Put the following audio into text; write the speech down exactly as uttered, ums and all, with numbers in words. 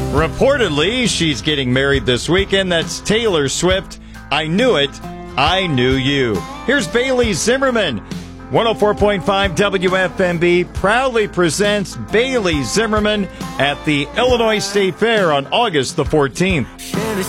Reportedly, she's getting married this weekend. That's Taylor Swift. I knew it. I knew you. Here's Bailey Zimmerman. one oh four point five W F M B proudly presents Bailey Zimmerman at the Illinois State Fair on August the fourteenth.